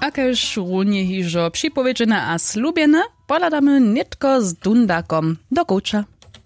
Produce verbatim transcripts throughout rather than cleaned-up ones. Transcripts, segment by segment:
Akež runje hižo připowiedźene a slubjene, poladamy nitko z dundakom do koča.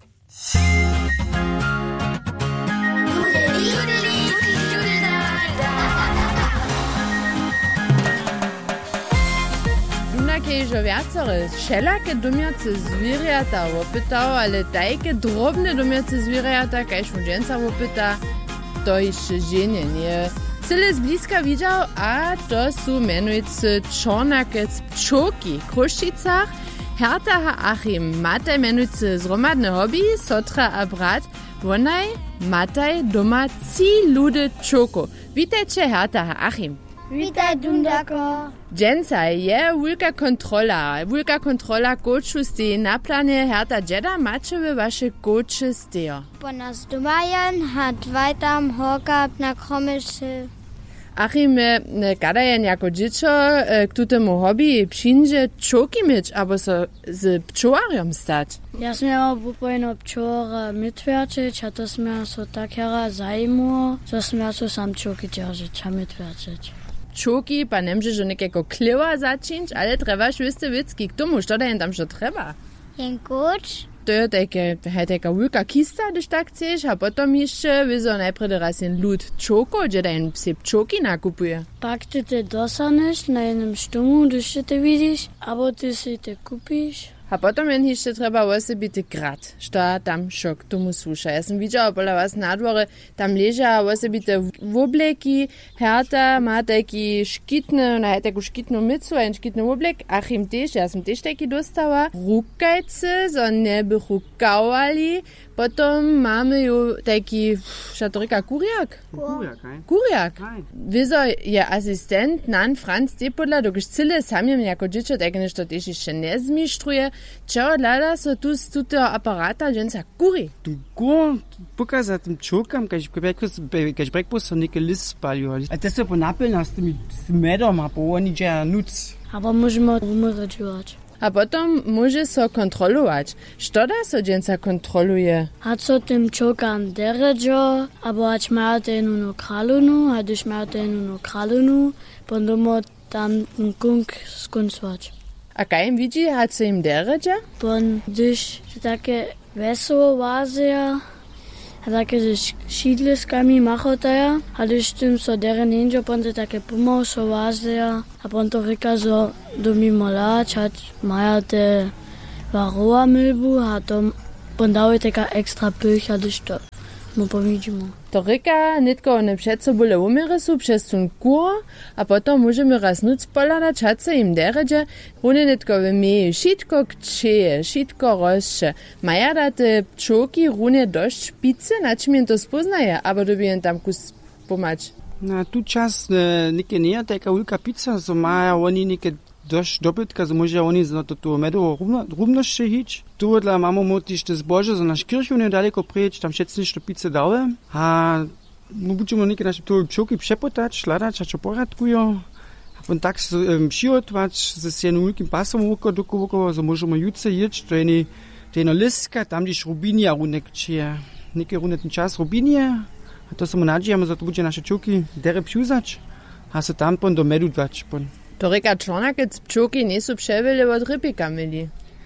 Že viacore všelaké domiace zvieratá opýtał, ale tajke drobne domiace zvieratá, kaž mu dženca opýta, to ešte žene nie. Celé zblízka widział, a to sú menujúce čornakec pčoky. V Kruščicach Herta a Achim mataj menujúce zromadne hobby, sotra a brat, vonaj mataj doma ci ludy pčoko. Witajcie Herta a Achim. Witaj, Dundako. Dženca je wulka kontrola. Wulka kontrola koču steje na planie. Herta džeda, mače wy waše koče stejo? Po nas domajen hat weiter horka na kromyszy. Achim, kadajen jako dziecko k tutemu hobby przyjdzie pčoki myć, albo so z pčołariom stać. Ja smiała bupojno pčołara mitwierczyć, a to smiała so tak jara zajmu, że smiała so sam pčoki dzierżyć, a mitwierczyć. Pčoki pa ne môže nekako kliva začinč, ale trebaš viste vitsky k tomu, što da jen tam što treba. Jen koč? To je také, hej, taká veľká kista, když tak chceš, a potom ešte vyzo najprv raz jen ľud pčoko, že da jen psi pčoky nakupuje. Pak ty ty dosaneš na jednom štumu, když ty ty vidíš, abo ty si ty kupíš. A potom jen ešte treba osobitý grad, što tam šok tomu sluša. Ja som videla podľa vás na dvore, tam ležia osobité obleky, Herta má taký škitný, ona je takú škitnú mycu a jen škitný oblek, Achim tiež, ja som tiež taký dostala. Rukajce, so neby rukavali, potom máme ju taký, čo to říká, kuriak? Kuriak, aj? Kuriak. Vizo je asistent, nan Franz, ty podľa, dokiž celé samým jako dziecko, tak nešto tiež ešte nezmištruje. Čo hľada so tu z tutého aparáta, dženca kuri? Tu kur, pokazať tým čokam, keď breakfast so neke list spalju. A to sa po napilná s tými medom a po oni džia nuc. Abo môžeme umereďovať. A potom môže so kontrolovať. Što da so dženca kontroluje? A co tým čokam dereďo, abo ať máte jednu kralunu, a když máte jednu kralunu, potom tam kung skuncovať. A kaj im vidí, hat se im deređa? Pon, když také veselo vázia, a také s šídliskami machotaja, a když tým so dere ninja, pon se také pomou so vázia, a pon to říká, so domi moláč, ať majate varoa milbu, a to pon dávaj taká extra pych, a když to mu povidíme. To říká, nitko one před sobole umire sú přes tun kur, a potom môžeme raz nuc poladať, had se im deređa, rune nitko vymeje šitko kčeje, šitko rozše. Maja da te pčoki rune došť špice, na čím jen to spoznaje, abo dobi jen tam kus pomač. Na tu čas e, neke nie taká veľká pizza, so maja oni neke dość dobytka, so może oni za to tu medowo równość hić. Tu dla mamo motiš te zbože za naš kirchu nedaleko priječ, tam všetci nešto pice dale. A my budeme neke naše tu pčoky přepotať, šladať, a čo poradkujo. A potom tak um, přihotovať s jedným veľkým pasom oko do kovoko, so môžeme juce jeť, to je jedno, to je jedno liska, tam když rubinia runek čije. Neke rune ten čas rubinia, a to samo nadžijeme, za to bude naše čoky dere pšuzač, a se tam pon do medu dvač pon. To říká čornakec pčoky nie sú převeľe od rypika mili.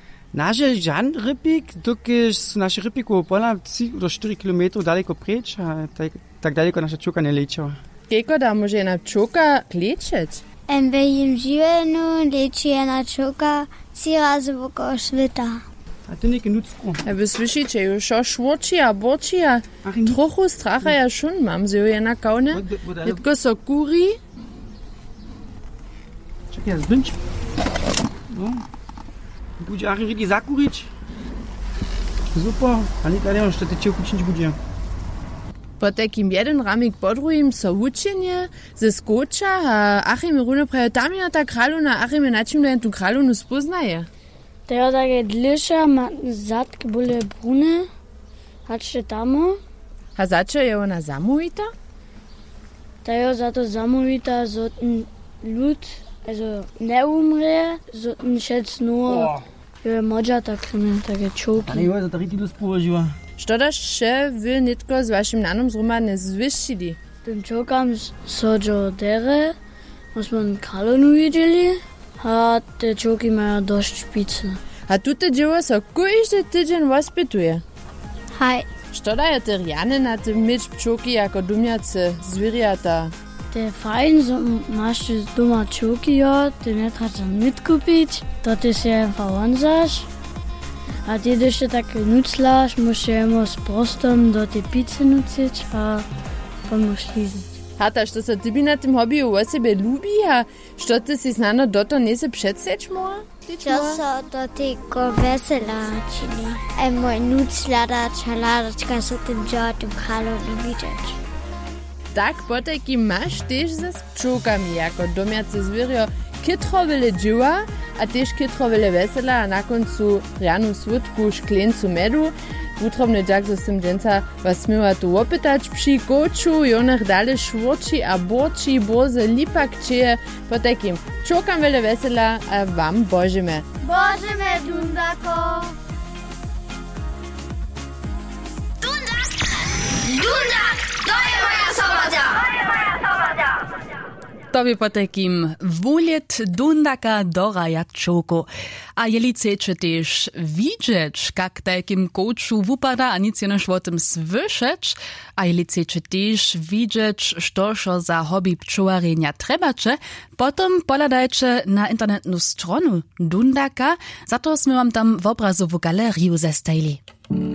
Naše žan rypik, dokiž sú naše rypiku pola tri do štyri kilometrov daleko preč, a tak, tak daleko naša čoka nelečava. Kejko da môže jedna pčoka klečeť? En ve jim živenu leči jedna čoka tri razy okolo sveta. A to neke nucko. A vy slyšíte ju, šo švorčia, borčia, trochu stracha ja šun mám, z ju jedna kaune. Nitko so kuri. Čakaj, ja zblinč. No. Bude Achim ridi zakuriť. Super. A nie tady što te čevku činč bude. Po takým jeden ramik po druhým so učenie ze skoča a Achim rune praje, tam je tá kraluna, Achim je na čím len tú kralunu spoznaje. To je také dliša, zadky boli brune, hačte tamo. A začo je ona zamovita? To je za to zamovita, zo ten ľud, also ne umre, so ten šec nur je modža tak také čoky. A ne jo, za to riti ľud spôživa. Što da še vy nitko s vašim nanom zhromadne zvyšili? Tym čokam so jo dere, Musimy kalonu widzieli, a te czołgi mają dość szpice. A tute dzieło so każdy tydzień waspytuje. Hej. Co daje te rjany na tym mieć pčołki jako dumiace zwierzęta? Te fajn, że masz doma czołgi, ja, ty nie trzeba nic kupić, to ty się verwanzasz. A ty jeszcze tak nuclasz, musimy z prostom do tej pizzy nucić, a pomóż liznąć. Hata, što se tybi na tym hobby u sebe lubi, a što ty si znano do to nie se předseć moa? To so do tego wesela čili. A mój nuclada čaladačka so tym działa tym kalonu widzieć. Tak potajki masz też ze pčołkami jako domiace zwierzę kytrowele dzieła, a też kytrowele wesela, a na końcu ranu słodku szklencu medu. Utrobny dziak z tym dżęca was smyła tu opytać przy koczu, jonach dalej szwórci a borci, boze lipak czyje po takim pčołkam wele wesela, a wam bożymy. Bożymy, Dundako! Dundak! Dundak! To je moja soboda! To je moja soboda! To by po takim wulet Dundaka doraja pčołku. A jeli chcecie też widzieć, jak takim kołczu wupada, a nic jenoż o tym słyszeć, a jeli chcecie też widzieć, co za hobby pčołarzenia trebacze, potom poladajcie na internetną stronę Dundaka, za to sme wam tam w obrazowu galerię zestajli.